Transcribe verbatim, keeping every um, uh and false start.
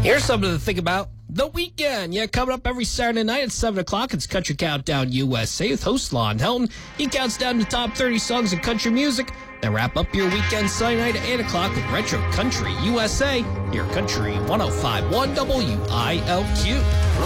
Here's something to think about. The Weekend. Yeah, coming up every Saturday night at seven o'clock. It's Country Countdown U S A with host Lon Helton. He counts down the top thirty songs of country music. Then wrap up your weekend Sunday night at eight o'clock with Retro Country U S A. Your Country one oh five point one W I L Q.